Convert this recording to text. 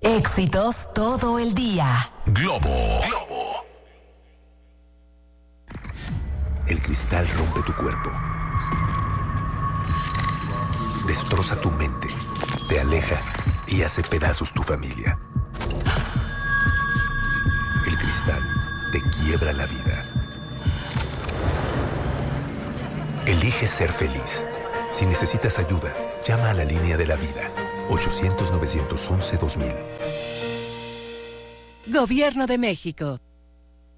Éxitos todo el día. Globo. El cristal rompe tu cuerpo. Destroza tu mente. Te aleja y hace pedazos tu familia. El cristal te quiebra la vida. Elige ser feliz. Si necesitas ayuda, llama a la línea de la vida. 800-911-2000. Gobierno de México.